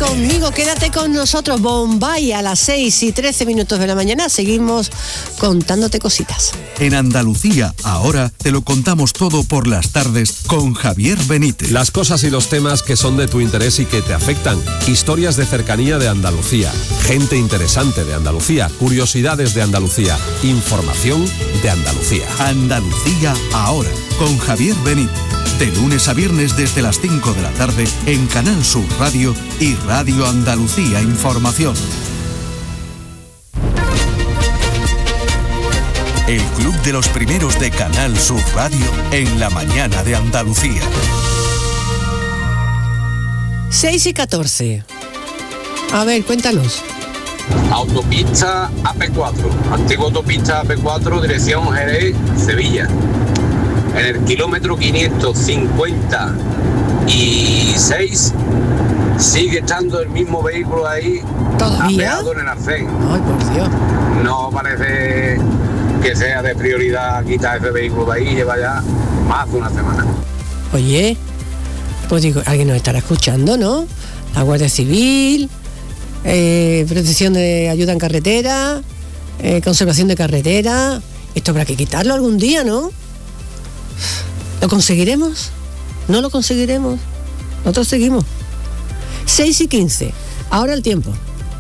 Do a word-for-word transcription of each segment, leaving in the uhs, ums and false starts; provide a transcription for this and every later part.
conmigo, quédate con nosotros. Bombay a las seis y trece minutos de la mañana. Seguimos contándote cositas. En Andalucía, ahora te lo contamos todo por las tardes con Javier Benítez. Las cosas y los temas que son de tu interés y que te afectan. Historias de cercanía de Andalucía. Gente interesante de Andalucía. Curiosidades de Andalucía. Información de Andalucía. Andalucía ahora, con Javier Benítez. De lunes a viernes desde las cinco de la tarde en Canal Sur Radio y Radio Andalucía Información. El Club de los Primeros de Canal Sur Radio en la mañana de Andalucía. seis y catorce. A ver, cuéntanos. Autopista A P cuatro, antigua autopista A P cuatro, dirección Jerez, Sevilla. En el kilómetro quinientos cincuenta y seis sigue estando el mismo vehículo ahí, ¿todavía? apeado en el arcén. Ay, por Dios. No parece que sea de prioridad quitar ese vehículo de ahí, lleva ya más de una semana. Oye, pues digo, alguien nos estará escuchando, ¿no? La Guardia Civil, eh, protección de ayuda en carretera, eh, conservación de carretera. Esto habrá que quitarlo algún día, ¿no? ¿Lo conseguiremos? ¿No lo conseguiremos? Nosotros seguimos. seis y quince. Ahora el tiempo.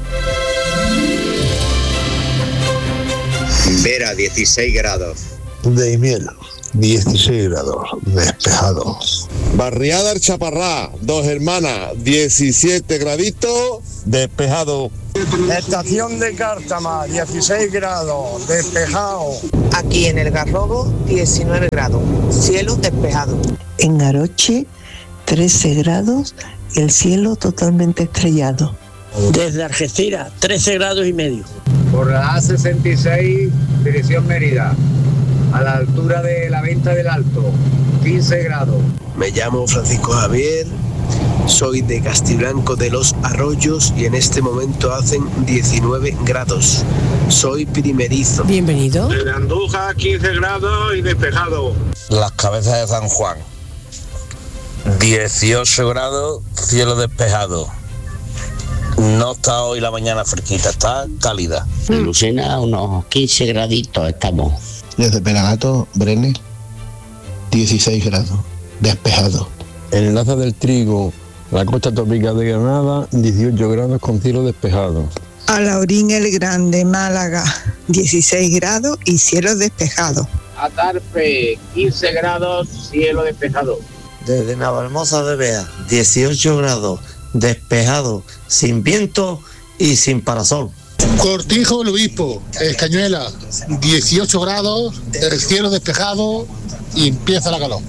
Vera, dieciséis grados. De Miel, dieciséis grados, despejado. Barriada El Chaparrá, Dos Hermanas, diecisiete graditos, despejado. Estación de Cártama, dieciséis grados, despejado. Aquí en el Garrobo, diecinueve grados, cielo despejado. En Aroche, trece grados, el cielo totalmente estrellado. Desde Algeciras, trece grados y medio. Por la A sesenta y seis, dirección Mérida, a la altura de la Venta del Alto, quince grados. Me llamo Francisco Javier, soy de Castiblanco de los Arroyos y en este momento hacen diecinueve grados. Soy primerizo. Bienvenido. De Andújar, quince grados y despejado. Las Cabezas de San Juan, dieciocho grados, cielo despejado. No está hoy la mañana fresquita, está cálida. En Lucena, unos quince graditos estamos. Desde Pelagato, Brenes, dieciséis grados, despejado. En el Laza del Trigo, la costa tropical de Granada, dieciocho grados con cielo despejado. A Laurín el Grande, Málaga, dieciséis grados y cielo despejado. A Tarpe, quince grados, cielo despejado. Desde Navalmoza de Bea, dieciocho grados, despejado, sin viento y sin parasol. Cortijo, el Obispo, Escañuela, dieciocho grados, el cielo despejado y empieza la calor.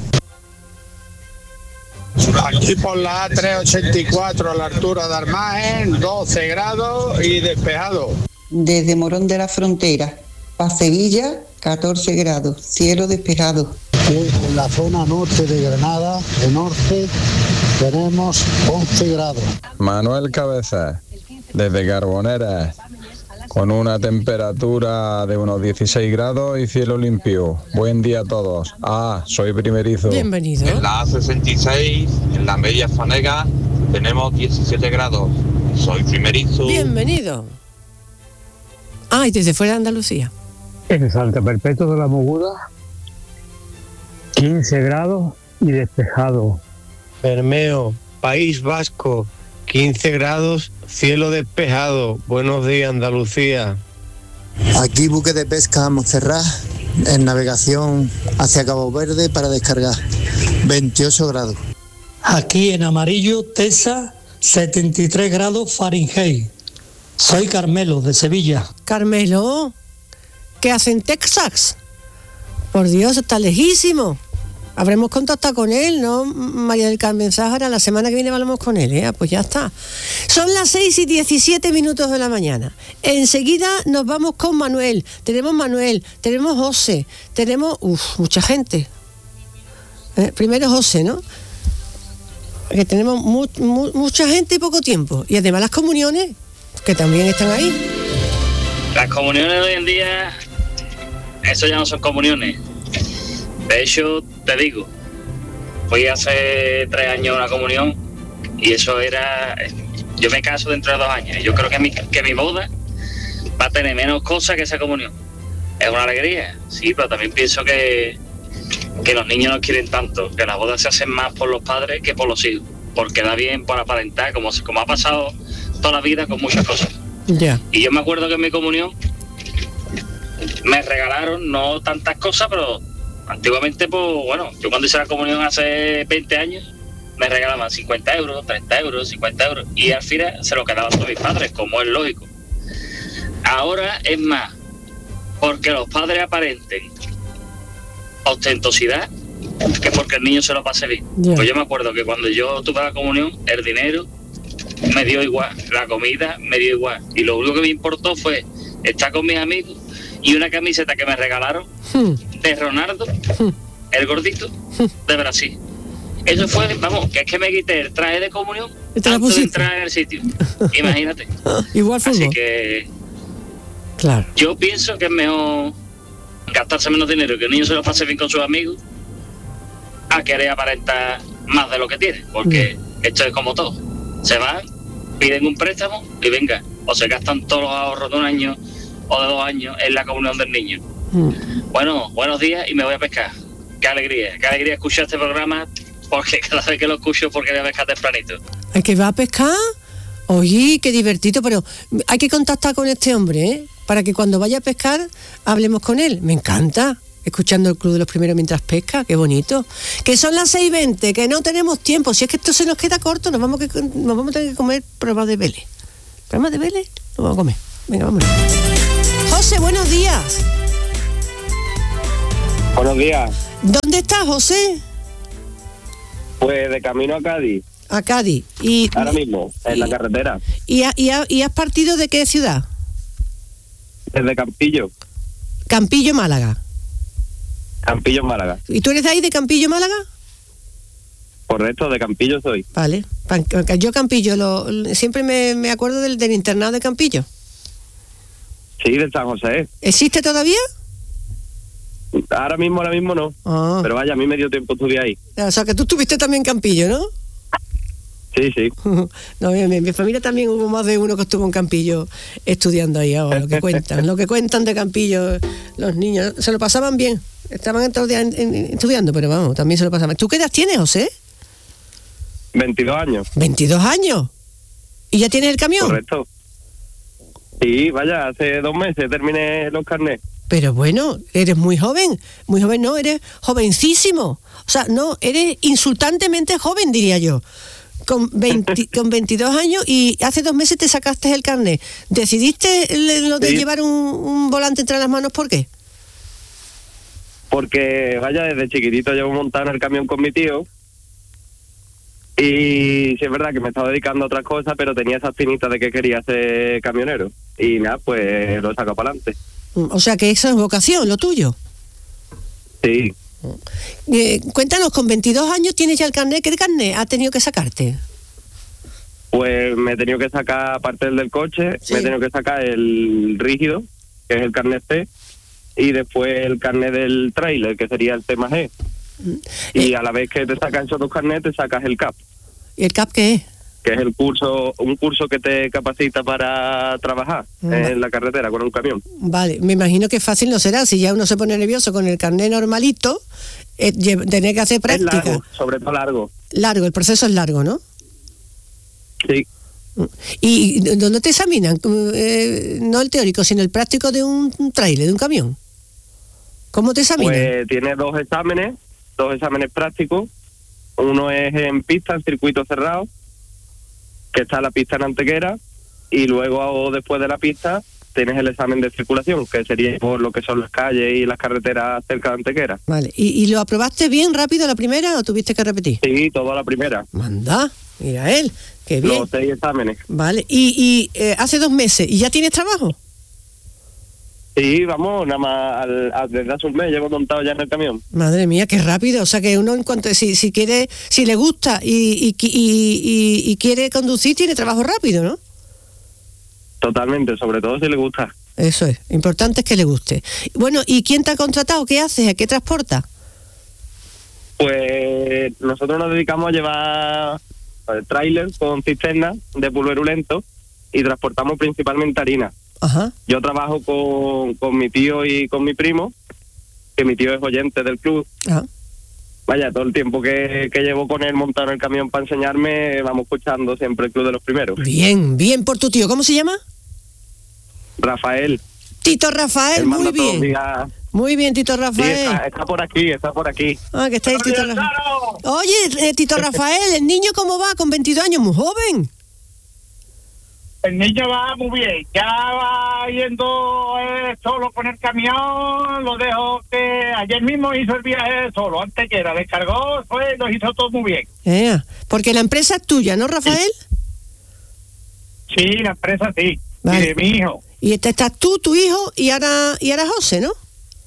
Aquí por la A trescientos ochenta y cuatro a la altura de Armagen, doce grados y despejado. Desde Morón de la Frontera, para Sevilla, catorce grados, cielo despejado. En la zona norte de Granada, de norte, tenemos once grados. Manuel Cabezas, desde Carbonera, con una temperatura de unos dieciséis grados y cielo limpio. Buen día a todos. Ah, soy primerizo. Bienvenido. En la A sesenta y seis, en la Media Fanega, tenemos diecisiete grados. Soy primerizo. Bienvenido. Ah, y desde fuera de Andalucía. En el Salto Perpetuo de la Moguda, quince grados y despejado. Bermeo, País Vasco, quince grados, cielo despejado. Buenos días, Andalucía. Aquí buque de pesca Montserrat, en navegación hacia Cabo Verde para descargar, veintiocho grados. Aquí en amarillo, Tesa, setenta y tres grados Fahrenheit. Soy Carmelo, de Sevilla. Carmelo, ¿qué hace en Texas? Por Dios, está lejísimo. Habremos contactado con él, ¿no, María del Carmen Sáhara? La semana que viene hablamos con él, ¿eh? Pues ya está. Son las seis y diecisiete minutos de la mañana. Enseguida nos vamos con Manuel. Tenemos Manuel, tenemos José, tenemos... Uf, mucha gente. Eh, primero José, ¿no? Que tenemos mu- mu- mucha gente y poco tiempo. Y además las comuniones, que también están ahí. Las comuniones de hoy en día, eso ya no son comuniones. De hecho, te digo, fui hace tres años a una comunión y eso era yo me caso dentro de dos años y yo creo que mi, que mi boda va a tener menos cosas que esa comunión. Es una alegría, sí, pero también pienso que, que los niños no quieren tanto, que las bodas se hacen más por los padres que por los hijos, porque da bien por aparentar, como, como ha pasado toda la vida con muchas cosas. Ya. Y yo me acuerdo que en mi comunión me regalaron no tantas cosas, pero antiguamente, pues bueno, yo cuando hice la comunión hace veinte años, me regalaban cincuenta euros, treinta euros, cincuenta euros, y al final se lo quedaban todos mis padres, como es lógico. Ahora es más, porque los padres aparenten ostentosidad, que porque el niño se lo pase bien. Yeah. Pues yo me acuerdo que cuando yo tuve la comunión, el dinero me dio igual, la comida me dio igual, y lo único que me importó fue estar con mis amigos y una camiseta que me regalaron Hmm. de Ronaldo, el gordito, de Brasil. Eso fue, vamos, que es que me quité el traje de comunión ¿Y te la antes de pusiste? entrar en el sitio. Imagínate. Igual Así fútbol. que Claro. yo pienso que es mejor gastarse menos dinero, que el niño se lo pase bien con sus amigos, a querer aparentar más de lo que tiene, porque esto es como todo. Se van, piden un préstamo y venga, o se gastan todos los ahorros de un año o de dos años en la comunión del niño. Bueno, buenos días y me voy a pescar. Qué alegría, qué alegría escuchar este programa, porque cada vez que lo escucho porque voy a pescar tempranito. ¿Hay que va a pescar? Oye, qué divertido, pero hay que contactar con este hombre, ¿eh? Para que cuando vaya a pescar hablemos con él. Me encanta, escuchando el Club de los Primeros mientras pesca, qué bonito. Que son las seis y veinte, que no tenemos tiempo. Si es que esto se nos queda corto, nos vamos, que, nos vamos a tener que comer pruebas de Vélez. ¿Pruebas de Vélez? Nos vamos a comer. Venga, vámonos. José, buenos días. Buenos días. ¿Dónde estás, José? Pues de camino a Cádiz. A Cádiz. Y, Ahora mismo, en la carretera. ¿Y, ha- y, ha- y has partido de qué ciudad? Desde Campillo. Campillo, Málaga. Campillo, Málaga. ¿Y tú eres de ahí, de Campillo, Málaga? Correcto, de Campillo soy. Vale. Pan- Yo Campillo, lo, siempre me, me acuerdo del, del internado de Campillo. Sí, de San José. ¿Existe todavía? Ahora mismo, ahora mismo no. Ah. Pero vaya, a mí me dio tiempo estudiar ahí. O sea, que tú estuviste también en Campillo, ¿no? Sí, sí. No, mi, mi- mi familia también hubo más de uno que estuvo en Campillo estudiando ahí ahora, lo que cuentan, lo que cuentan de Campillo los niños, se lo pasaban bien, estaban todos los días en- en- estudiando, pero vamos, también se lo pasaban. ¿Tú qué edad tienes, José? veintidós años. veintidós años. ¿Y ya tienes el camión? Correcto. Sí, vaya, hace dos meses terminé los carnets. Pero bueno, eres muy joven, muy joven no, eres jovencísimo. O sea, no, eres insultantemente joven, diría yo. Con, veinte, con veintidós años y hace dos meses te sacaste el carnet. ¿Decidiste le- lo de Sí. llevar un, un volante entre las manos? ¿Por qué? Porque, vaya, desde chiquitito llevo montado en el camión con mi tío. Y sí es verdad que me estaba dedicando a otras cosas, pero tenía esa espinita de que quería ser camionero. Y nada, pues lo saco para adelante. O sea, que esa es vocación, lo tuyo. Sí. Eh, cuéntanos, con veintidós años tienes ya el carnet. ¿Qué carnet has tenido que sacarte? Pues me he tenido que sacar, aparte del del coche, me he tenido que sacar el rígido, que es el carnet C, y después el carnet del trailer, que sería el C más E. Y a la vez que te sacas esos dos carnets, te sacas el C A P, ¿Y el C A P qué es? que es el curso, un curso que te capacita para trabajar Mm. en la carretera con un camión. Vale, me imagino que fácil no será. Si ya uno se pone nervioso con el carnet normalito, eh, lle- tener que hacer Es práctica. largo, sobre todo largo. Largo, el proceso es largo, ¿no? Sí. ¿Y y dónde te examinan? Eh, no el teórico, sino el práctico de un trailer, de un camión. ¿Cómo te examinan? Pues tiene dos exámenes, dos exámenes prácticos. Uno es en pista, en circuito cerrado, que está la pista en Antequera, y luego después de la pista tienes el examen de circulación, que sería por lo que son las calles y las carreteras cerca de Antequera. Vale, ¿Y, ¿y lo aprobaste bien rápido la primera o tuviste que repetir? Sí, toda la primera. Manda, mira él, qué bien. Los seis exámenes. Vale, y, y eh, hace dos meses, ¿y ya tienes trabajo? Sí, vamos, nada más al, al- desde hace un mes llevo montado ya en el camión. Madre mía, qué rápido. O sea que uno en cuanto si, si quiere, si le gusta y, y, y, y- y quiere conducir, tiene trabajo rápido, ¿no? Totalmente, sobre todo si le gusta. Eso es, importante es que le guste. Bueno, ¿y quién te ha contratado? ¿Qué haces? ¿A qué transporta? Pues nosotros nos dedicamos a llevar el tráiler con cisterna de pulverulento y transportamos principalmente harina. Ajá. Yo trabajo con, con mi tío y con mi primo, que mi tío es oyente del club. Ajá. Vaya, todo el tiempo que, que llevo con él montado en el camión para enseñarme, vamos escuchando siempre el Club de los Primeros. Bien, bien por tu tío. ¿Cómo se llama? Rafael. Tito Rafael, Él muy manda todos los bien. días. Muy bien, Tito Sí, Rafael. está, está por aquí, está por aquí. Ah, que está ahí Tito Rafael. Oye, eh, Tito Rafael, ¿el niño cómo va? Con veintidós años, muy joven. El niño va muy bien, ya va yendo eh, solo con el camión, lo dejo que ayer mismo hizo el viaje solo, antes que era, descargó, fue, lo hizo todo muy bien. Eh, porque la empresa es tuya, ¿no, Rafael? Sí, la empresa sí, Vale. y de mi hijo. Y este, estás tú, tu hijo, y ahora, y ahora José, ¿no?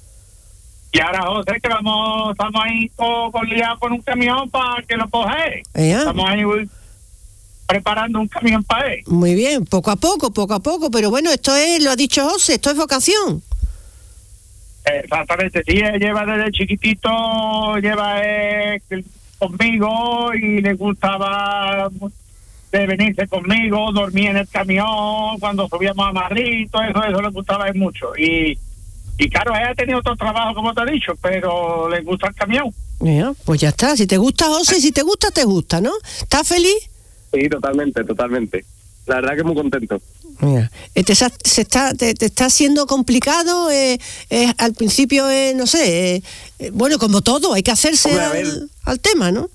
Y ahora José, que vamos, estamos ahí con, con liado con un camión para que lo coge. Eh, Estamos ahí uy, preparando un camión para él. Muy bien, poco a poco, poco a poco, pero bueno, esto es, lo ha dicho José, esto es vocación. Exactamente, sí, él lleva desde chiquitito, lleva eh, conmigo y le gustaba de venirse conmigo, dormía en el camión, cuando subíamos a Madrid, todo eso, eso le gustaba a él mucho. Y, y claro, él ha tenido otro trabajo, como te he dicho, pero le gusta el camión. Ya, pues ya está, si te gusta José, si te gusta, te gusta, ¿no? ¿Estás feliz? Sí, totalmente, totalmente. La verdad que muy contento. Mira, este, se está, te, te está siendo complicado, eh, eh, al principio, eh, no sé, eh, eh, bueno, como todo, hay que hacerse Hombre, a ver. al, al tema, ¿no?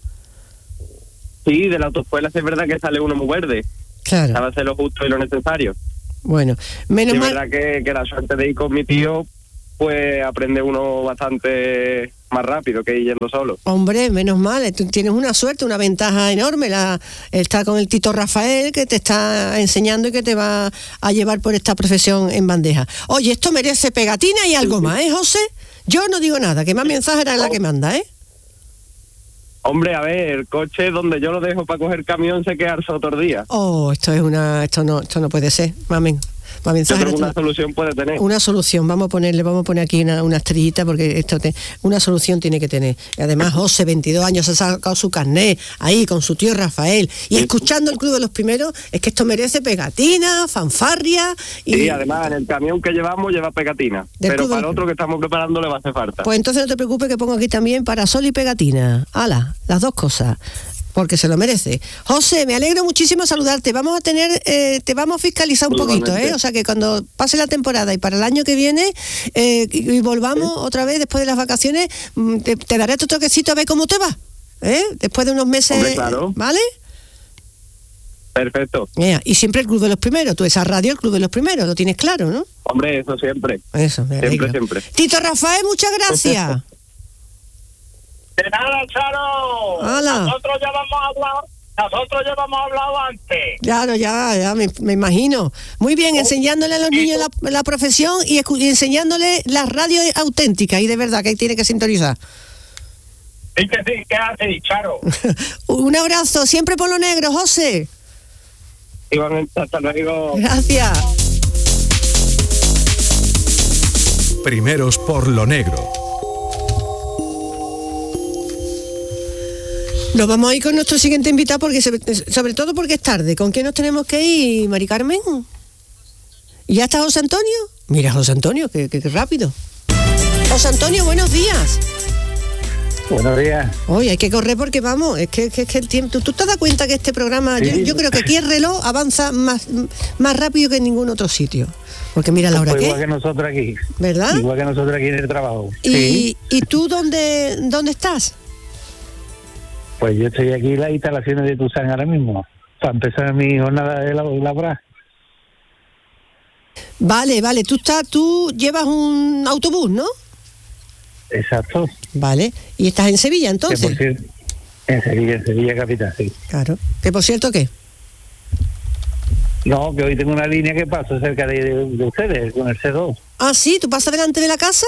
Sí, de la autoescuela es verdad que sale uno muy verde. Claro. Sabe hacer lo justo y lo necesario. Bueno, menos Y es mal. verdad que, que la suerte de ir con mi tío, pues aprende uno bastante más rápido que ir yendo solo. Hombre, menos mal, tú tienes una suerte, una ventaja enorme, la, está con el Tito Rafael que te está enseñando y que te va a llevar por esta profesión en bandeja. Oye, esto merece pegatina y algo más, ¿eh, José? Yo no digo nada, que más mensaje era la que manda, ¿eh? Hombre, a ver, el coche donde yo lo dejo para coger camión se queda harto otro día. Oh, esto es una, esto no, esto no puede ser, mamen. Más Yo mensaje creo que no una te- solución puede tener. Una solución, vamos a ponerle, vamos a poner aquí una, una estrellita porque esto te, una solución tiene que tener. Y además José, veintidós años, ha sacado su carnet ahí con su tío Rafael y escuchando el Club de los Primeros, es que esto merece pegatina, fanfarria y Y además en el camión que llevamos lleva pegatina. Del Pero Club para el del- otro que estamos preparando le va a hacer falta. pues entonces no te preocupes que pongo aquí también parasol y pegatina. Ala, las dos cosas. Porque se lo merece. José, me alegro muchísimo saludarte. Vamos a tener, eh, te vamos a fiscalizar un poquito, Igualmente. ¿eh? O sea que cuando pase la temporada y para el año que viene eh, y, y volvamos otra vez después de las vacaciones, mm, te, te daré tu toquecito a ver cómo te va, ¿eh? Después de unos meses, Hombre, claro. ¿vale? Perfecto. Mira, y siempre el Club de los Primeros. Tú esa radio, el Club de los Primeros, lo tienes claro, ¿no? Hombre, eso siempre. Eso, me Siempre, alegro. siempre. Tito Rafael, muchas gracias. De nada, Charo. Hala. Nosotros ya vamos a hablar, nosotros ya hemos hablado antes. Claro, ya, ya me, me imagino. Muy bien, enseñándole a los niños la, la profesión y, escu- y enseñándole la radio auténtica y de verdad que tiene que sintonizar. Sí que sí, ¿qué haces, Charo? Un abrazo, siempre por lo negro, José. Igualmente, hasta luego. Gracias. Primeros por lo negro. Nos vamos a ir con nuestro siguiente invitado porque se- sobre todo porque es tarde. ¿Con quién nos tenemos que ir, Mari Carmen? ¿Y ya está José Antonio? Mira, José Antonio, qué, qué- qué rápido. José Antonio, buenos días. Buenos días. Hoy hay que correr porque vamos, es que, que, que el tiempo. ¿Tú, tú te das cuenta que este programa, yo, Sí. yo creo que aquí el reloj avanza más, más rápido que en ningún otro sitio? Porque mira la hora Pues que igual es, que nosotros aquí. ¿verdad? Igual que nosotros aquí en el trabajo. Y, Sí. ¿y tú dónde, dónde estás? Pues yo estoy aquí en las instalaciones de Tucson ahora mismo. Para empezar mi jornada de lab- laboral. Vale, vale, tú estás, tú llevas un autobús, ¿no? Exacto. Vale, y estás en Sevilla Que entonces. por cierto, en Sevilla, en Sevilla capital, sí. Claro. Que por cierto, ¿qué? No, que hoy tengo una línea que pasa cerca de, de ustedes, con el C dos. Ah, sí, ¿tú pasas delante de la casa?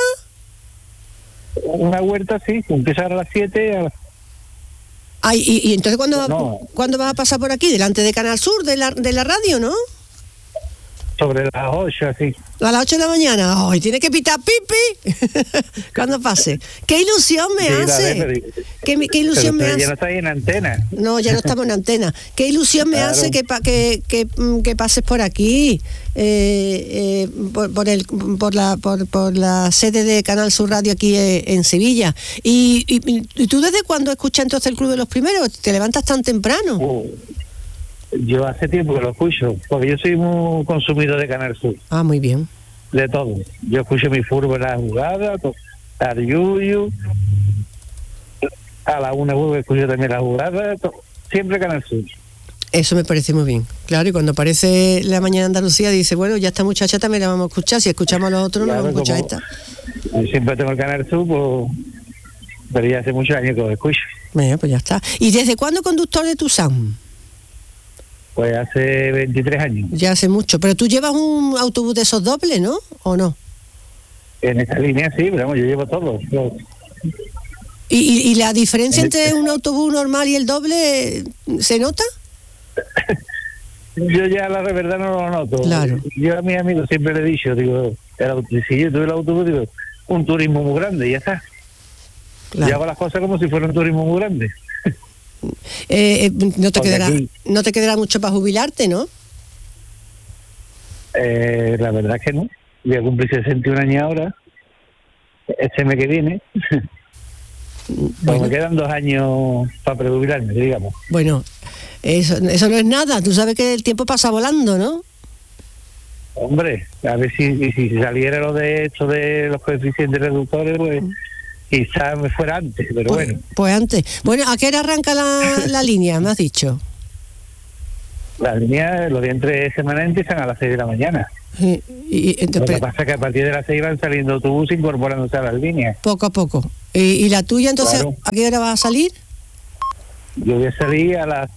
Una huerta, sí, empieza a las siete. A las... Ay, y, y entonces ¿cuándo, No. ¿cuándo vas a pasar por aquí? Delante de Canal Sur, de la, de la radio, ¿no? sobre las ocho, así. A las ocho de la mañana, hoy tiene que pitar pipi cuando pase. ¡Qué ilusión me Sí, la hace! ve, pero- ¿Qué, mi- qué ilusión pero me usted ya hace? no está ahí en antena. No, ya no estamos en antena. ¿Qué ilusión me Claro. hace que, pa- que, que, mm, que pases por aquí, eh, eh, por, por, el, por, la, por, por la sede de Canal Sur Radio aquí eh, en Sevilla? ¿Y, y, y tú desde cuándo escuchas entonces el Club de los Primeros? ¿Te levantas tan temprano? Uh, Yo hace tiempo que lo escucho, porque yo soy muy consumidor de Canal Sur, Ah, muy bien. de todo. Yo escucho mi fútbol en la jugada, to- al Yuyu, a la una vuelvo escucho también la jugada, to- siempre Canal Sur. Eso me parece muy bien. Claro, y cuando aparece la mañana Andalucía dice, bueno, ya esta muchacha también la vamos a escuchar. Si escuchamos a los otros, no Claro, vamos a escuchar como- esta. Yo siempre tengo el Canal Sur, pues, pero ya hace muchos años que lo escucho. Bueno, pues ya está. ¿Y desde cuándo conductor de Tusam? Pues hace veintitrés años. Ya hace mucho. Pero tú llevas un autobús de esos dobles, ¿no? ¿O no? En esta línea sí, pero vamos, yo llevo todo. Yo- ¿Y, y, y la diferencia entre un autobús normal y el doble se nota? Yo ya la verdad no lo noto. Claro. Yo a mis amigos siempre le he dicho, digo, el aut- si yo tuve el autobús, digo, un turismo muy grande, y ya está. Claro. Yo hago las cosas como si fuera un turismo muy grande. Eh, eh, no, te Porque quedará, aquí- no te quedará mucho para jubilarte, ¿no? Eh, la verdad es que no. Voy a cumplir sesenta y un años ahora, este mes que viene. Pues me quedan dos años para prejubilarme, digamos. Bueno, eso, eso no es nada. Tú sabes que el tiempo pasa volando, ¿no? Hombre, a ver si, si saliera lo de esto de los coeficientes reductores, pues quizás me fuera antes, pero Pues, bueno. pues antes. Bueno, ¿a qué hora arranca la, la línea? Me has dicho. Las líneas, los días entre semanas empiezan a las seis de la mañana. Y, y- Lo entonces, que pasa es que a partir de las seis van saliendo autobuses incorporándose a las líneas. poco a poco. ¿Y, y la tuya entonces Claro. a qué hora vas a salir? Yo voy a salir a las...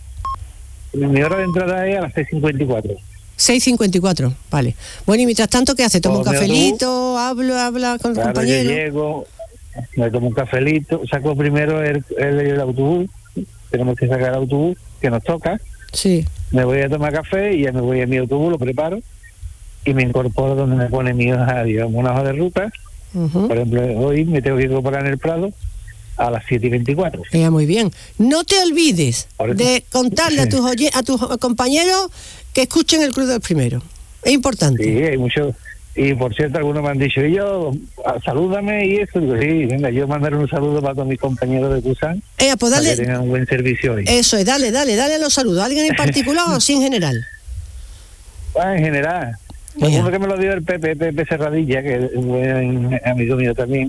Mi hora de entrada es a las seis cincuenta y cuatro. seis cincuenta y cuatro, vale. Bueno, y mientras tanto, ¿qué hace? ¿Toma un Pues me cafelito? ¿Hablo, habla con el Claro, yo compañero? llego, me tomo un cafelito, saco primero el, el, el autobús, tenemos que sacar el autobús que nos toca, Sí. me voy a tomar café y ya me voy a mi autobús, lo preparo y me incorporo donde me pone mi hoja, digamos, una hoja de ruta. Ujú. Por ejemplo, hoy me tengo que incorporar en el Prado a las siete y veinticuatro. Ya, muy bien. No te olvides Por eso- de contarle a tus, oye- a tus compañeros que escuchen el Club del Primero. Es importante. Sí, hay muchos. Y por cierto, algunos me han dicho, y yo, ah, salúdame y eso. Digo, sí, venga, yo mandaré un saludo para todos mis compañeros de Tucson, Eh, pues para dale, que tengan un buen servicio hoy. eso es, dale, dale, dale los saludos. ¿A alguien en particular o sí en general? Ah, en general. Lo Ya. único que me lo dio el Pepe, Pepe Serradilla, que es un buen amigo mío también.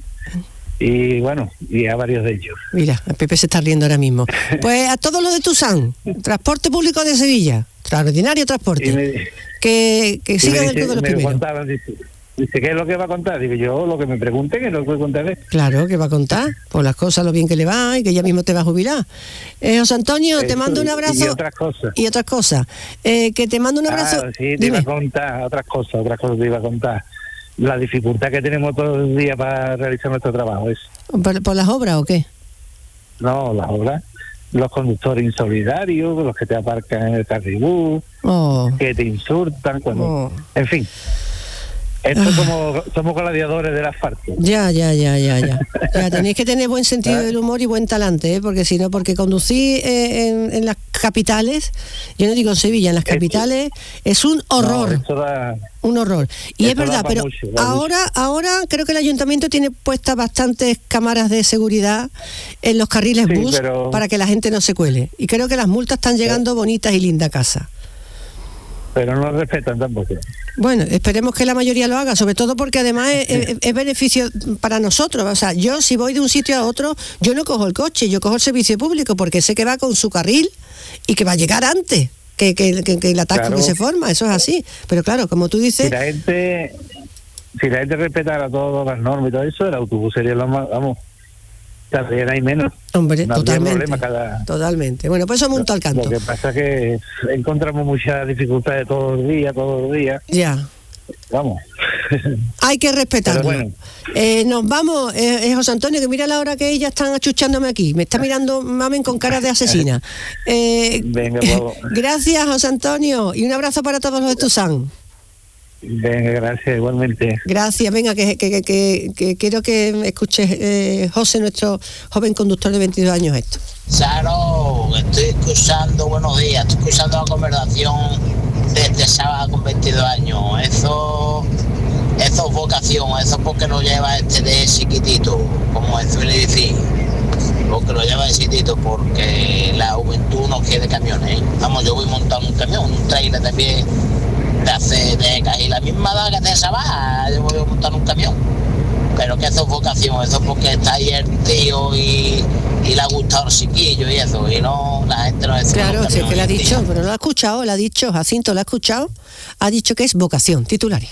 Y bueno, y a varios de ellos. Mira, el Pepe se está riendo ahora mismo. Pues a todos los de Tusán, Transporte Público de Sevilla, extraordinario transporte, Y me, que, que y me sigan el dice- Club de los me Primeros. contaban, dice, dice, ¿qué es lo que va a contar? Digo, yo lo que me pregunten, que lo que contaré. Claro, que va a contar por las cosas, lo bien que le va y que ya mismo te va a jubilar. Eh, José Antonio, te Eso, mando un y- abrazo. Y otras cosas. Y otras cosas. Eh, que te mando un abrazo. Ah, sí, te Dime. iba a contar otras cosas, otras cosas te iba a contar. La dificultad que tenemos todos los días para realizar nuestro trabajo es, ¿Por, por las obras o qué? no, las obras, los conductores insolidarios, los que te aparcan en el carribú, Oh, que te insultan, cuando, oh. en fin. Esto es como somos gladiadores del asfalto. Ya, ya, ya, ya, ya. Ya tenéis que tener buen sentido del humor y buen talante, ¿eh? Porque si no, porque conducir eh, en, en las capitales, yo no digo en Sevilla, en las capitales, es un horror. No, esto da- Un horror. Y Eso es verdad, da pa' pero mucho, da ahora, ahora creo que el ayuntamiento tiene puestas bastantes cámaras de seguridad en los carriles Sí, bus pero- para que la gente no se cuele. Y creo que las multas están llegando bonitas y lindas a casa. pero no respetan tampoco. Bueno, esperemos que la mayoría lo haga, sobre todo porque además es, es- es beneficio para nosotros. O sea, yo si voy de un sitio a otro, yo no cojo el coche, yo cojo el servicio público porque sé que va con su carril y que va a llegar antes que, que, que- que el atasco Claro. que se forma. Eso es así. Pero claro, como tú dices... Si la gente si la gente respetara todas las normas y todo eso, el autobús sería lo más, vamos, tardaría hay menos. Hombre, No habría totalmente. problema cada... Totalmente. Bueno, pues eso monta al canto. Lo que pasa es que encontramos muchas dificultades todos los días, todos los días. Ya. Vamos. Hay que respetarlo. Pero bueno. Eh, nos vamos, eh, eh, José Antonio, que mira la hora que ella están achuchándome aquí. Me está mirando mamen con cara de asesina. Eh, Venga, pues. gracias, José Antonio, y un abrazo para todos los de Tusán. Venga, gracias, igualmente. Gracias, venga, que, que, que, que, que quiero que escuches, eh, José, nuestro joven conductor de veintidós años, esto. Saro, estoy escuchando, buenos días, estoy escuchando la conversación de este sábado con veintidós años. Eso, eso es vocación, eso es porque lo lleva este de chiquitito, como se suele decir. Porque lo lleva de chiquitito, porque la juventud no quiere camiones, ¿eh? Vamos, yo voy montando un camión, un trailer también de hace décadas, y la misma edad que te Sabá, yo voy a montar un camión. Pero que eso es vocación, eso es porque está ahí el tío y, y le ha gustado el chiquillo y eso, y no, la gente no es... Claro, sí, que lo ha dicho, pero no lo ha escuchado, lo ha dicho, Jacinto lo ha escuchado, ha dicho que es vocación, titulares.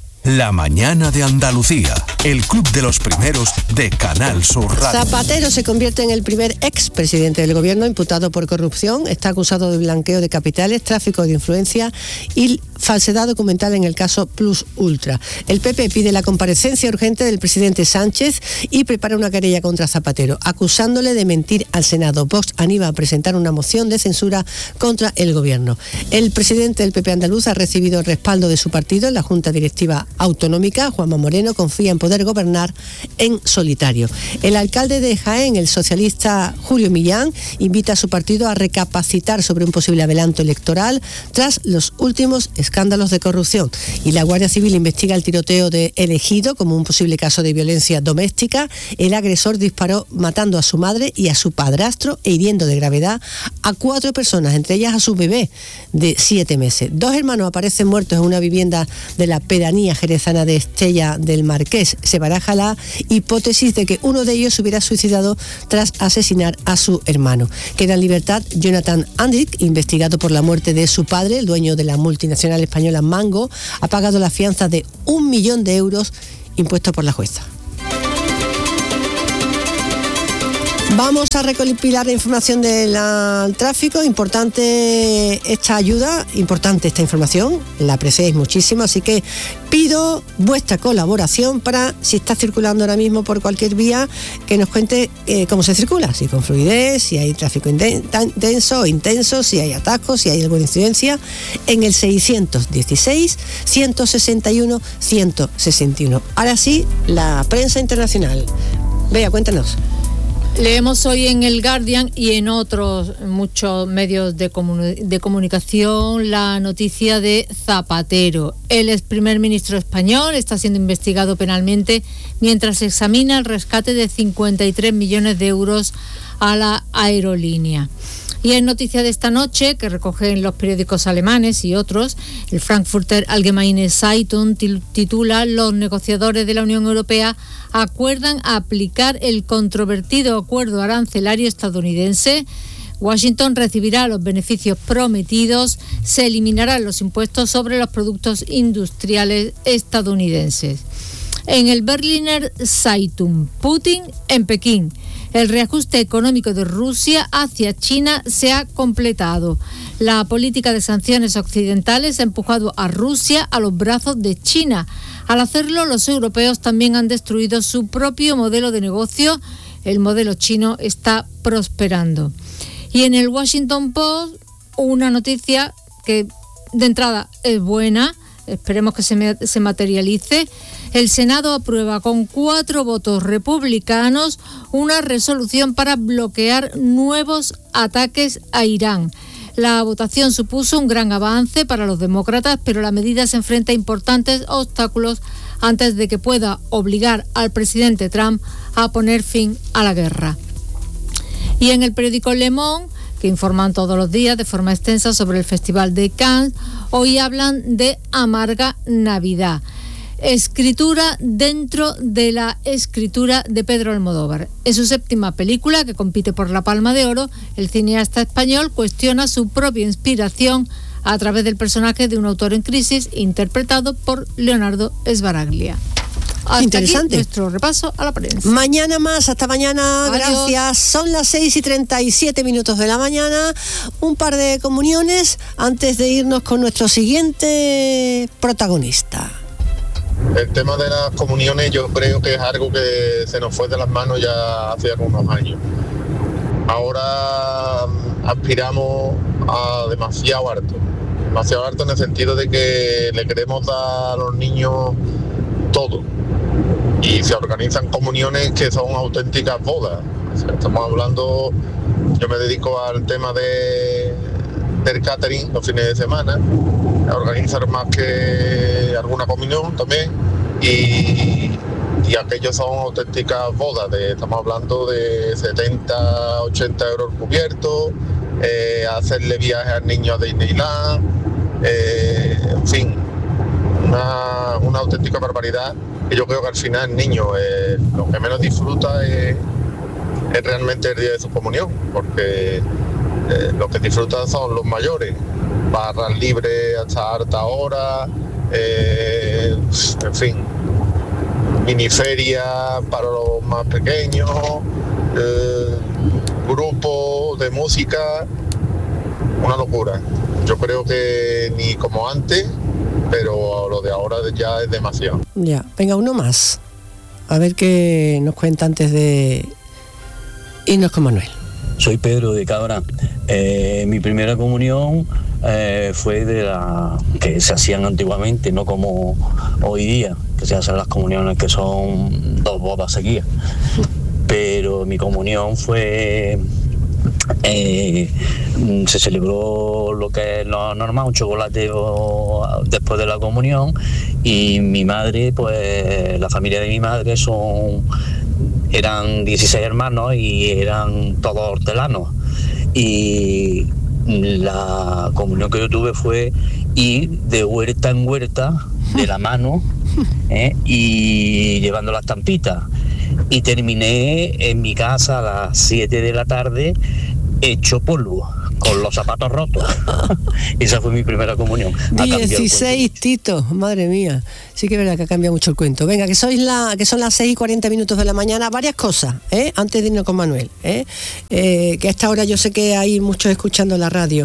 La mañana de Andalucía, el club de los primeros de Canal Sur Radio. Zapatero se convierte en el primer expresidente del gobierno imputado por corrupción. Está acusado de blanqueo de capitales, tráfico de influencia y falsedad documental en el caso Plus Ultra. El P P pide la comparecencia urgente del presidente Sánchez y prepara una querella contra Zapatero, acusándole de mentir al Senado. Vox anima a presentar una moción de censura contra el gobierno. El presidente del P P andaluz ha recibido el respaldo de su partido en la Junta Directiva Autonómica. Juanma Moreno confía en poder gobernar en solitario. El alcalde de Jaén, el socialista Julio Millán, invita a su partido a recapacitar sobre un posible adelanto electoral tras los últimos escándalos de corrupción. Y la Guardia Civil investiga el tiroteo de El Ejido como un posible caso de violencia doméstica. El agresor disparó matando a su madre y a su padrastro e hiriendo de gravedad a cuatro personas, entre ellas a su bebé de siete meses. Dos hermanos aparecen muertos en una vivienda de la pedanía jerezana de Estella del Marqués. Se baraja la hipótesis de que uno de ellos se hubiera suicidado tras asesinar a su hermano. Queda en libertad Jonathan Andrick, investigado por la muerte de su padre. El dueño de la multinacional española Mango ha pagado la fianza de un millón de euros impuesto por la jueza. Vamos a recopilar la información del tráfico. Importante esta ayuda, importante esta información, la apreciáis muchísimo, así que pido vuestra colaboración para, si está circulando ahora mismo por cualquier vía, que nos cuente eh, cómo se circula, si con fluidez, si hay tráfico intenso o intenso, si hay atascos, si hay alguna incidencia, en el seiscientos dieciséis, ciento sesenta y uno, ciento sesenta y uno. Ahora sí, la prensa internacional. Bea, cuéntanos. Leemos hoy en el Guardian y en otros muchos medios de, comun- de comunicación la noticia de Zapatero. El ex primer ministro español está siendo investigado penalmente mientras examina el rescate de cincuenta y tres millones de euros a la aerolínea. Y en noticia de esta noche, que recogen los periódicos alemanes y otros, el Frankfurter Allgemeine Zeitung titula: los negociadores de la Unión Europea acuerdan aplicar el controvertido acuerdo arancelario estadounidense. Washington recibirá los beneficios prometidos, se eliminarán los impuestos sobre los productos industriales estadounidenses. En el Berliner Zeitung, Putin en Pekín. El reajuste económico de Rusia hacia China se ha completado. La política de sanciones occidentales ha empujado a Rusia a los brazos de China. Al hacerlo, los europeos también han destruido su propio modelo de negocio. El modelo chino está prosperando. Y en el Washington Post, una noticia que de entrada es buena, esperemos que se, me, se materialice. El Senado aprueba con cuatro votos republicanos una resolución para bloquear nuevos ataques a Irán. La votación supuso un gran avance para los demócratas, pero la medida se enfrenta a importantes obstáculos antes de que pueda obligar al presidente Trump a poner fin a la guerra. Y en el periódico Le Monde, que informan todos los días de forma extensa sobre el Festival de Cannes, hoy hablan de Amarga Navidad. Escritura dentro de la escritura de Pedro Almodóvar. En su séptima película, que compite por la Palma de Oro, el cineasta español cuestiona su propia inspiración a través del personaje de un autor en crisis interpretado por Leonardo Sbaraglia. Hasta interesante. Aquí nuestro repaso a la prensa. Mañana más, hasta mañana. Adiós. Gracias. Son las seis y treinta y siete minutos de la mañana. Un par de comuniones antes de irnos con nuestro siguiente protagonista. El tema de las comuniones yo creo que es algo que se nos fue de las manos ya hace algunos años. Ahora aspiramos a demasiado harto. demasiado alto en el sentido de que le queremos dar a los niños todo. Y se organizan comuniones que son auténticas bodas. O sea, estamos hablando, yo me dedico al tema de, del catering los fines de semana, a organizar más que alguna comunión también, y, y aquellos son auténticas bodas, de, estamos hablando de setenta, ochenta euros cubiertos, eh, hacerle viajes al niño a Disneyland, eh, en fin, una, una auténtica barbaridad. Y yo creo que al final el niño eh, lo que menos disfruta es, es realmente el día de su comunión, porque eh, los que disfrutan son los mayores, barras libres hasta harta hora, eh, en fin, miniferia para los más pequeños, eh, grupos de música, una locura. Yo creo que ni como antes, pero lo de ahora ya es demasiado. Ya, venga, uno más. A ver qué nos cuenta antes de irnos con Manuel. Soy Pedro de Cabra. Eh, mi primera comunión eh, fue de la que se hacían antiguamente, no como hoy día, que se hacen las comuniones que son dos bodas seguidas. Pero mi comunión fue... Eh, se celebró lo que es lo normal, un chocolate o, después de la comunión, y mi madre, pues la familia de mi madre son eran dieciséis hermanos y eran todos hortelanos, y la comunión que yo tuve fue ir de huerta en huerta de la mano, ¿eh? y llevando las tampitas, y terminé en mi casa a las siete de la tarde hecho polvo, con los zapatos rotos. Esa fue mi primera comunión. dieciséis, Tito, madre mía. Sí que es verdad que ha cambiado mucho el cuento. Venga, que sois la, que son las seis y cuarenta minutos de la mañana. Varias cosas, ¿eh? Antes de irnos con Manuel, ¿eh? Eh, que a esta hora yo sé que hay muchos escuchando la radio.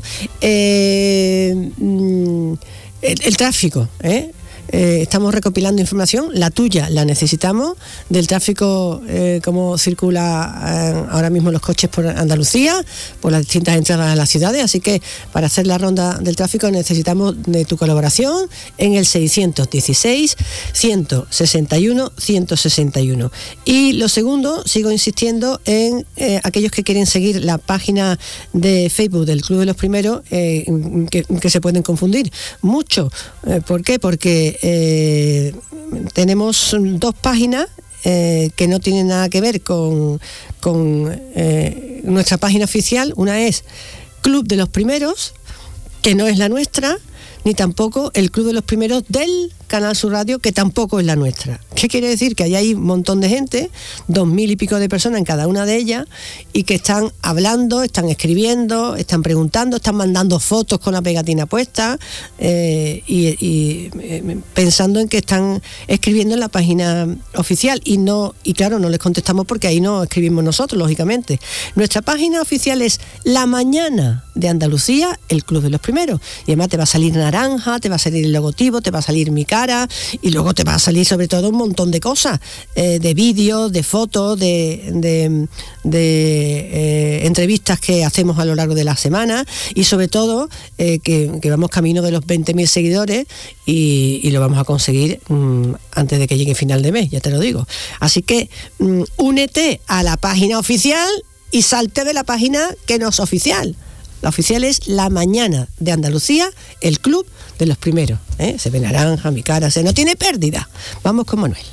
Eh, mm, el, el tráfico, ¿eh? Eh, estamos recopilando información, la tuya la necesitamos, del tráfico, eh, cómo circula eh, ahora mismo los coches por Andalucía, por las distintas entradas a las ciudades, así que para hacer la ronda del tráfico necesitamos de tu colaboración en el seiscientos dieciséis, ciento sesenta y uno, ciento sesenta y uno. Y lo segundo, sigo insistiendo en eh, aquellos que quieren seguir la página de Facebook del Club de los Primeros, eh, que, que se pueden confundir mucho. Eh, ¿Por qué? Porque Eh, tenemos dos páginas eh, que no tienen nada que ver con, con eh, nuestra página oficial. Una es Club de los Primeros, que no es la nuestra, ni tampoco el Club de los Primeros del Canal Sur Radio, que tampoco es la nuestra. ¿Qué quiere decir? Que ahí hay un montón de gente, dos mil y pico de personas en cada una de ellas, y que están hablando, están escribiendo, están preguntando, están mandando fotos con la pegatina puesta, eh, y, y eh, pensando en que están escribiendo en la página oficial, y no, y claro, no les contestamos porque ahí no escribimos nosotros, lógicamente. Nuestra página oficial es La Mañana de Andalucía, el Club de los Primeros, y además te va a salir naranja, te va a salir el logotipo, te va a salir mi cara, y luego te va a salir sobre todo un montón de cosas, eh, de vídeos, de fotos, de, de, de eh, entrevistas que hacemos a lo largo de la semana, y sobre todo eh, que, que vamos camino de los veinte mil seguidores, y, y lo vamos a conseguir mmm, antes de que llegue final de mes, ya te lo digo. Así que mmm, únete a la página oficial y salte de la página que no es oficial. La oficial es La Mañana de Andalucía, el Club de los Primeros. ¿eh? Se ve naranja, mi cara, se no tiene pérdida. Vamos con Manuel.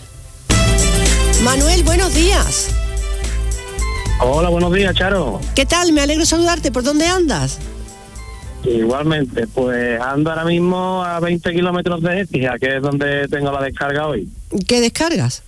Manuel, buenos días. Hola, buenos días, Charo. ¿Qué tal? Me alegro saludarte. ¿Por dónde andas? Igualmente, pues ando ahora mismo a veinte kilómetros de Écija, que es donde tengo la descarga hoy. ¿Qué descargas?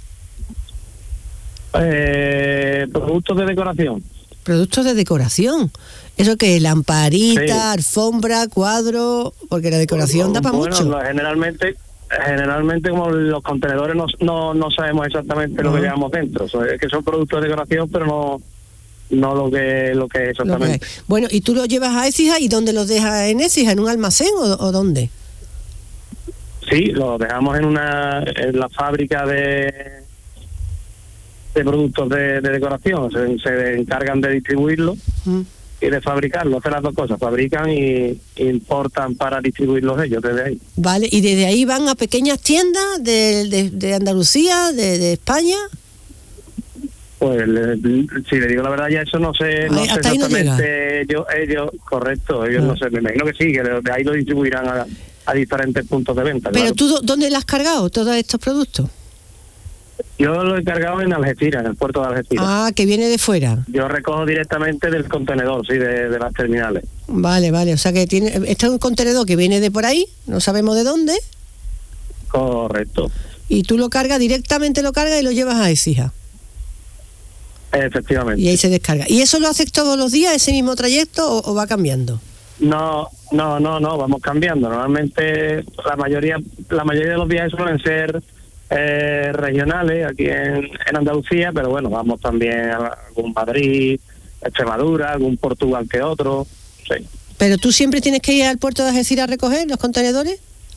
Eh, productos de decoración. Productos de decoración. ¿Eso qué? Lamparita, Sí. alfombra, cuadro, porque la decoración Bueno, da para bueno, mucho. lo- generalmente, generalmente como los contenedores no, no, no sabemos exactamente lo que Ajá. llevamos dentro. So, es que son productos de decoración, pero no no lo que lo que es Lo que exactamente. hay. Bueno, ¿y tú los llevas a Écija y dónde los dejas en Écija? ¿En un almacén o, o dónde? Sí, lo dejamos en una en la fábrica de de productos de, de decoración. Se, se encargan de distribuirlo Mm. y de fabricarlo, hacen las dos cosas, fabrican y importan para distribuirlos ellos desde ahí. Vale, y desde ahí van a pequeñas tiendas de, de, de Andalucía, de, de España. Pues le, si le digo la verdad, ya eso no sé, no Ay, sé hasta ahí no exactamente ellos, ellos, correcto, ellos Ah. no sé, me imagino que sí, que de ahí lo distribuirán a, a diferentes puntos de venta. Pero claro. tú, ¿dónde le has cargado todos estos productos? Yo lo he cargado en Algeciras, en el puerto de Algeciras. Ah, que viene de fuera. Yo recojo directamente del contenedor, sí, de, de las terminales. Vale, vale, o sea que tiene, este es un contenedor que viene de por ahí, no sabemos de dónde, Correcto, y tú lo cargas, directamente lo cargas y lo llevas a Écija. efectivamente. Y ahí se descarga. ¿Y eso lo haces todos los días, ese mismo trayecto, o, o va cambiando? No, no, no, no, vamos cambiando. Normalmente la mayoría, la mayoría de los viajes suelen ser eh, regionales aquí en, en Andalucía, pero bueno, vamos también a algún Madrid, Extremadura, algún Portugal que otro, sí. ¿Pero tú siempre tienes que ir al puerto de Algeciras a recoger los contenedores?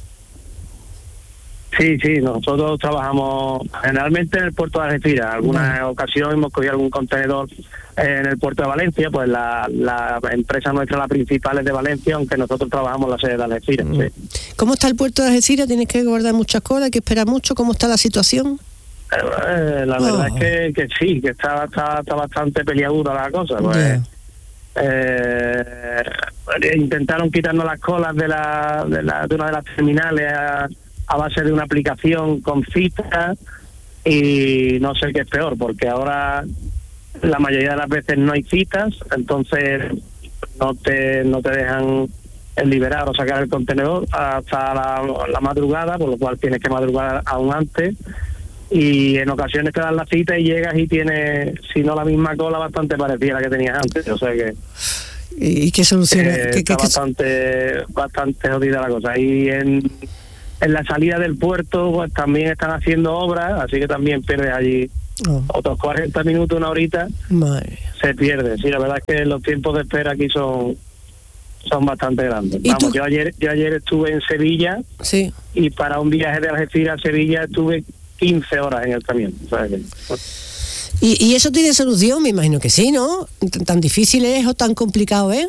Sí, sí, nosotros trabajamos generalmente en el puerto de Algeciras. Alguna ocasión hemos cogido algún contenedor en el puerto de Valencia, pues la, la empresa nuestra, la principal, es de Valencia, aunque nosotros trabajamos en la sede de Algeciras. Mm. Sí. ¿Cómo está el puerto de Algeciras? ¿Tienes que guardar muchas colas? ¿Hay que esperar mucho? ¿Cómo está la situación? Eh, la verdad Oh. es que, que sí, que está, está, está bastante peliaguda la cosa. Pues, Ya. eh, intentaron quitarnos las colas de, la, de, la, de una de las terminales a, a base de una aplicación con citas, y no sé qué es peor, porque ahora la mayoría de las veces no hay citas, entonces no te no te dejan liberar o sacar el contenedor hasta la, la madrugada, por lo cual tienes que madrugar aún antes, y en ocasiones te dan la cita y llegas y tienes, si no la misma cola, bastante parecida a la que tenías antes, o sea que ¿Y qué solución? eh, ¿Qué- qué- está qué- bastante bastante jodida la cosa. Y en, en la salida del puerto pues también están haciendo obras, así que también pierdes allí Oh. otros cuarenta minutos, una horita, Madre. se pierde. Sí, la verdad es que los tiempos de espera aquí son son bastante grandes. ¿Y Vamos, tú? yo ayer yo ayer estuve en Sevilla, Sí. y para un viaje de Algeciras a Sevilla estuve quince horas en el camión. O sea que, ¿Y, ¿Y eso tiene solución? Me imagino que sí, ¿no? T- ¿Tan difícil es o tan complicado es?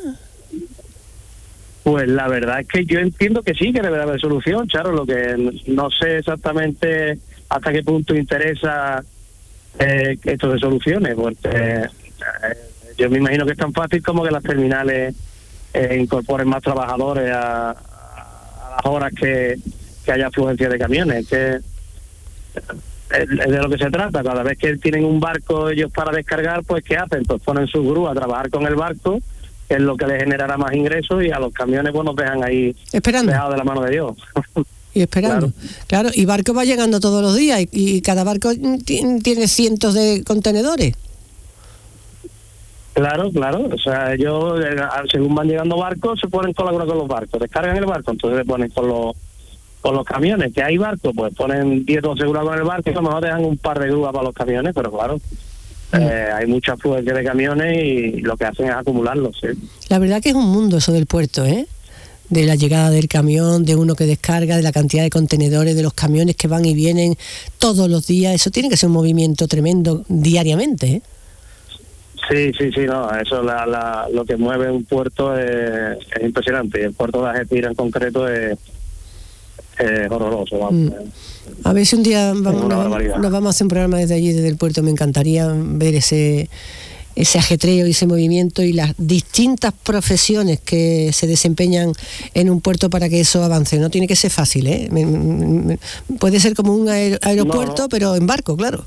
pues la verdad es que yo entiendo que sí, que debe de haber solución, Charo. Lo que no sé exactamente hasta qué punto interesa eh, que esto se solucione, porque eh, yo me imagino que es tan fácil como que las terminales eh, incorporen más trabajadores a, a las horas que, que haya afluencia de camiones, que es, es de lo que se trata. Cada vez que tienen un barco ellos para descargar, pues ¿qué hacen? Pues ponen su grúa a trabajar con el barco, que es lo que les generará más ingresos, y a los camiones pues nos dejan ahí Esperando. dejados de la mano de Dios. Y esperando. Claro, y barco va llegando todos los días y, y cada barco ti- tiene cientos de contenedores. Claro, claro. O sea, ellos, eh, según van llegando barcos, se ponen colaborar con los barcos, descargan el barco, entonces se ponen con los con los camiones. Que hay barcos, pues ponen diez o asegurados con el barco, y a lo mejor dejan un par de grúas para los camiones, pero claro, eh, hay mucha afluencia de camiones y lo que hacen es acumularlos, sí. La verdad que es un mundo eso del puerto, ¿eh? De la llegada del camión, de uno que descarga, de la cantidad de contenedores, de los camiones que van y vienen todos los días. Eso tiene que ser un movimiento tremendo diariamente, ¿eh? Sí, sí, sí, no, eso la, la, lo que mueve un puerto es, es impresionante, y el puerto de Algeciras en concreto es, es horroroso, vamos. Mm. A ver si un día vamos, una nos, barbaridad. nos vamos a hacer un programa desde allí, desde el puerto. Me encantaría ver ese ese ajetreo y ese movimiento y las distintas profesiones que se desempeñan en un puerto para que eso avance. No tiene que ser fácil, ¿eh? Me- me- puede ser como un aer- aeropuerto, No, no. pero en barco, claro.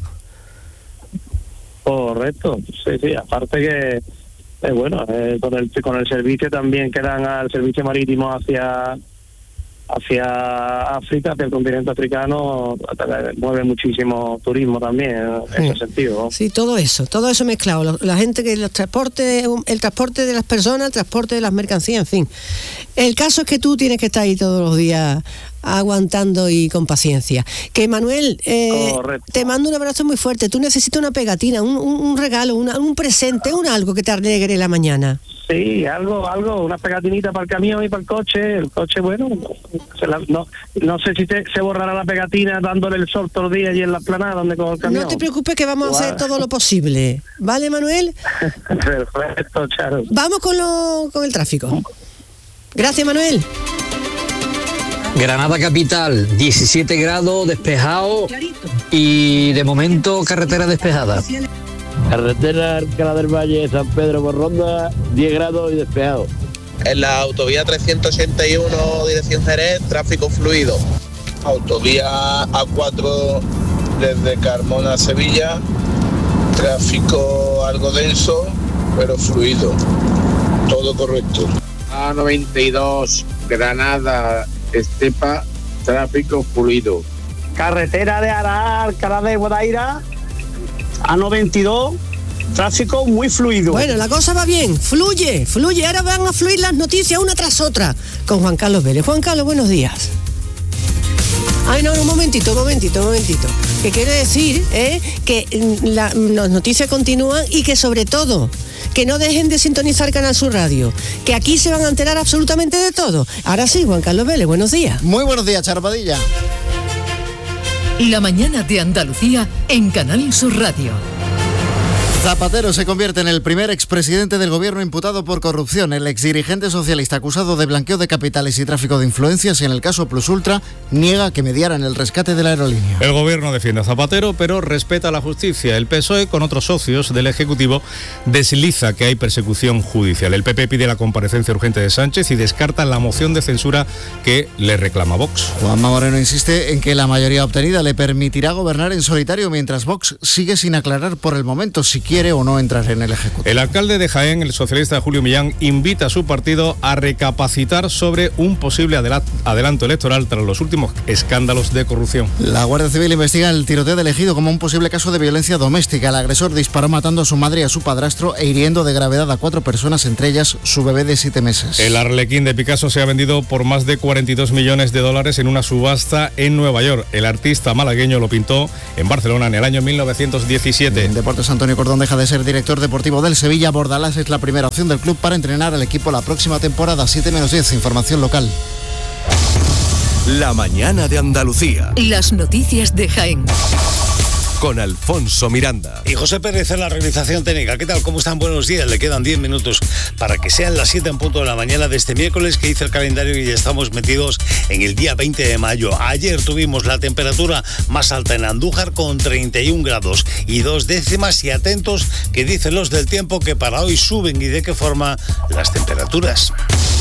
Correcto, sí, sí, aparte que, eh, bueno, eh, con el con el servicio también que dan al servicio marítimo hacia hacia África, hacia el continente africano, eh, mueve muchísimo turismo también, en Sí. ese sentido, ¿no? Sí, todo eso, todo eso mezclado. Lo- La gente que los transportes, el transporte de las personas, el transporte de las mercancías, en fin. El caso es que tú tienes que estar ahí todos los días aguantando y con paciencia. Que Manuel, eh, te mando un abrazo muy fuerte. Tú necesitas una pegatina, un, un, un regalo, una- un presente, un algo que te alegre la mañana. Sí, algo, algo, una pegatinita para el camión y para el coche. El coche, bueno, se la- no, no sé si te- se borrará la pegatina dándole el sol todos los días y en la planada donde cojo el camión. No te preocupes que vamos a hacer Guau. todo lo posible. ¿Vale, Manuel? Perfecto, Charo. Vamos con, lo, con el tráfico. Gracias, Manuel. Granada capital, diecisiete grados, despejado y de momento carretera despejada. Carretera Alcalá del Valle, San Pedro por Ronda, diez grados y despejado. En la autovía trescientos ochenta y uno, dirección Jerez, tráfico fluido. Autovía A cuatro desde Carmona a Sevilla, tráfico algo denso, pero fluido. Todo correcto. A noventa y dos, Granada, Estepa, tráfico fluido. Carretera de Ara, Alcalá de Guadaira, A noventa y dos, tráfico muy fluido. Bueno, la cosa va bien, fluye, fluye. Ahora van a fluir las noticias una tras otra con Juan Carlos Vélez. Juan Carlos, buenos días. Ay, no, un momentito, un momentito, un momentito. Que quiero decir eh, que mm, la- las noticias continúan y que sobre todo, que no dejen de sintonizar Canal Sur Radio, que aquí se van a enterar absolutamente de todo. Ahora sí, Juan Carlos Vélez, buenos días. Muy buenos días, Charpadilla. La mañana de Andalucía en Canal Sur Radio. Zapatero se convierte en el primer expresidente del gobierno imputado por corrupción. El exdirigente socialista acusado de blanqueo de capitales y tráfico de influencias en el caso Plus Ultra niega que mediara en el rescate de la aerolínea. El gobierno defiende a Zapatero, pero respeta la justicia. El P S O E, con otros socios del Ejecutivo, desliza que hay persecución judicial. El P P pide la comparecencia urgente de Sánchez y descarta la moción de censura que le reclama Vox. Juanma Moreno insiste en que la mayoría obtenida le permitirá gobernar en solitario, mientras Vox sigue sin aclarar por el momento si quiere o no entrar en el Ejecutivo. El alcalde de Jaén, el socialista Julio Millán, invita a su partido a recapacitar sobre un posible adela- adelanto electoral tras los últimos escándalos de corrupción. La Guardia Civil investiga el tiroteo de Ejido como un posible caso de violencia doméstica. El agresor disparó matando a su madre y a su padrastro e hiriendo de gravedad a cuatro personas, entre ellas su bebé de siete meses. El Arlequín de Picasso se ha vendido por más de cuarenta y dos millones de dólares en una subasta en Nueva York. El artista malagueño lo pintó en Barcelona en el año mil novecientos diecisiete. En Deportes, Antonio Cordón deja de ser director deportivo del Sevilla. Bordalás es la primera opción del club para entrenar al equipo la próxima temporada. siete menos diez, información local. La mañana de Andalucía. Las noticias de Jaén. Con Alfonso Miranda. Y José Pérez en la realización técnica. ¿Qué tal? ¿Cómo están? Buenos días. Le quedan diez minutos para que sean las siete en punto de la mañana de este miércoles, que hizo el calendario, y ya estamos metidos en el día veinte de mayo. Ayer tuvimos la temperatura más alta en Andújar con treinta y un grados y dos décimas, y atentos que dicen los del tiempo que para hoy suben y de qué forma las temperaturas.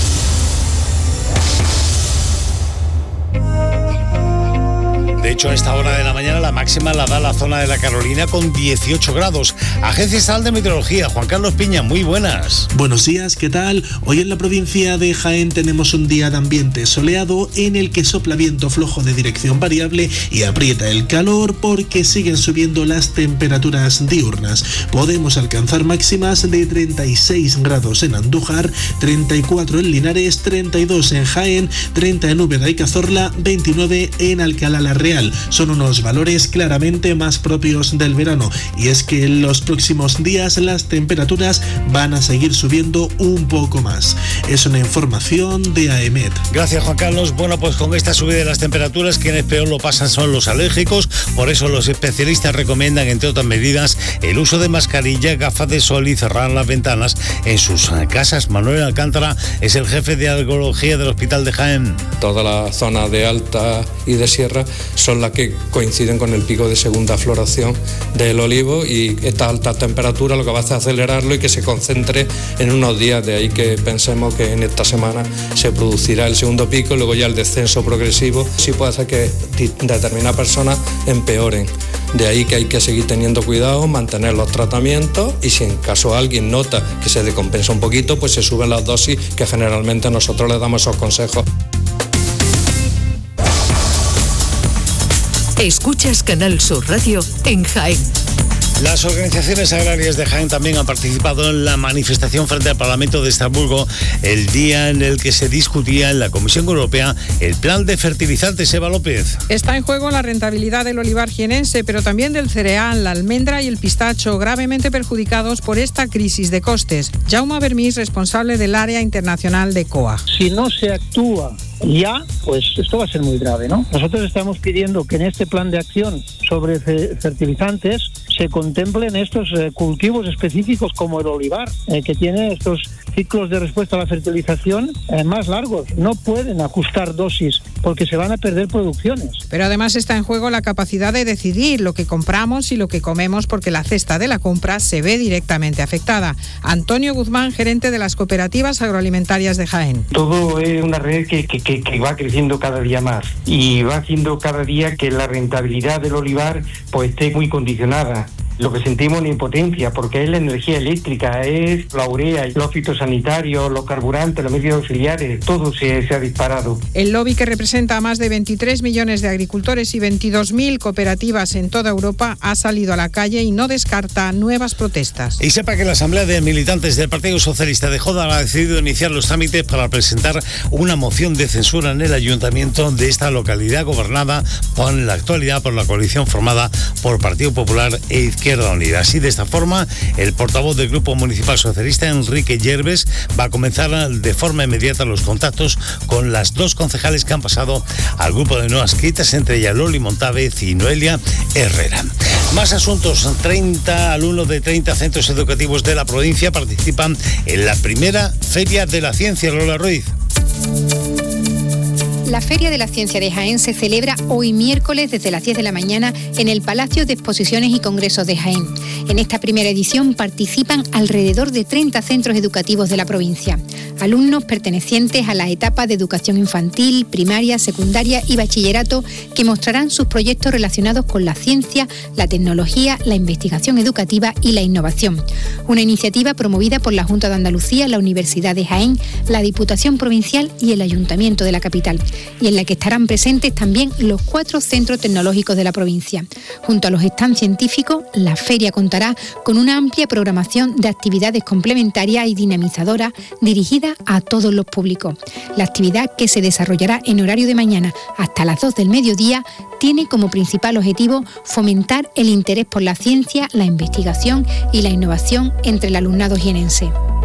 De hecho, a esta hora de la mañana la máxima la da la zona de la Carolina con dieciocho grados. Agencia Estatal de Meteorología, Juan Carlos Piña, muy buenas. Buenos días, ¿qué tal? Hoy en la provincia de Jaén tenemos un día de ambiente soleado en el que sopla viento flojo de dirección variable y aprieta el calor porque siguen subiendo las temperaturas diurnas. Podemos alcanzar máximas de treinta y seis grados en Andújar, treinta y cuatro en Linares, treinta y dos en Jaén, treinta en Úbeda y Cazorla, veintinueve en Alcalá la Real. Son unos valores claramente más propios del verano, y es que en los próximos días las temperaturas van a seguir subiendo un poco más. Es una información de AEMET. Gracias, Juan Carlos. Bueno, pues con esta subida de las temperaturas, quienes peor lo pasan son los alérgicos. Por eso los especialistas recomiendan, entre otras medidas, el uso de mascarilla, gafas de sol y cerrar las ventanas en sus casas. Manuel Alcántara es el jefe de alergología del Hospital de Jaén. Toda la zona de alta y de sierra son las que coinciden con el pico de segunda floración del olivo, y esta alta temperatura lo que va a hacer es acelerarlo y que se concentre en unos días. De ahí que pensemos que en esta semana se producirá el segundo pico y luego ya el descenso progresivo. Sí puede hacer que determinadas personas empeoren. De ahí que hay que seguir teniendo cuidado, mantener los tratamientos, y si en caso alguien nota que se decompensa un poquito, pues se suben las dosis, que generalmente nosotros les damos esos consejos. Escuchas Canal Sur Radio en Jaén. Las organizaciones agrarias de Jaén también han participado en la manifestación frente al Parlamento de Estrasburgo el día en el que se discutía en la Comisión Europea el plan de fertilizantes. Eva López. Está en juego la rentabilidad del olivar jienense, pero también del cereal, la almendra y el pistacho, gravemente perjudicados por esta crisis de costes. Jaume Bermís, responsable del área internacional de C O A. Si no se actúa ya, pues esto va a ser muy grave, ¿no? Nosotros estamos pidiendo que en este plan de acción sobre fertilizantes se contemplen estos eh, cultivos específicos como el olivar, eh, que tiene estos ciclos de respuesta a la fertilización eh, más largos. No pueden ajustar dosis porque se van a perder producciones. Pero además está en juego la capacidad de decidir lo que compramos y lo que comemos, porque la cesta de la compra se ve directamente afectada. Antonio Guzmán, gerente de las cooperativas agroalimentarias de Jaén. Todo es una red que, que, que, que va creciendo cada día más y va haciendo cada día que la rentabilidad del olivar pues esté muy condicionada. Lo que sentimos es una impotencia, porque es la energía eléctrica, es la urea, los fitosanitarios, los carburantes, los medios auxiliares, todo se, se ha disparado. El lobby, que representa a más de veintitrés millones de agricultores y veintidós mil cooperativas en toda Europa, ha salido a la calle y no descarta nuevas protestas. Y sepa que la Asamblea de Militantes del Partido Socialista de Jodar ha decidido iniciar los trámites para presentar una moción de censura en el ayuntamiento de esta localidad gobernada en la actualidad por la coalición formada por Partido Popular e Izquierda Unida. Así, de esta forma, el portavoz del Grupo Municipal Socialista, Enrique Yerbes, va a comenzar de forma inmediata los contactos con las dos concejales que han pasado al grupo de no adscritas, entre ellas Loli Montávez y Noelia Herrera. Más asuntos. treinta alumnos de treinta centros educativos de la provincia participan en la primera Feria de la Ciencia. Lola Ruiz. La Feria de la Ciencia de Jaén se celebra hoy miércoles desde las diez de la mañana en el Palacio de Exposiciones y Congresos de Jaén. En esta primera edición participan alrededor de treinta centros educativos de la provincia. Alumnos pertenecientes a la etapa de educación infantil, primaria, secundaria y bachillerato, que mostrarán sus proyectos relacionados con la ciencia, la tecnología, la investigación educativa y la innovación. Una iniciativa promovida por la Junta de Andalucía, la Universidad de Jaén, la Diputación Provincial y el Ayuntamiento de la capital, y en la que estarán presentes también los cuatro centros tecnológicos de la provincia. Junto a los stands científicos, la feria contará con una amplia programación de actividades complementarias y dinamizadoras dirigidas a todos los públicos. La actividad, que se desarrollará en horario de mañana hasta las dos del mediodía, tiene como principal objetivo fomentar el interés por la ciencia, la investigación y la innovación entre el alumnado jienense.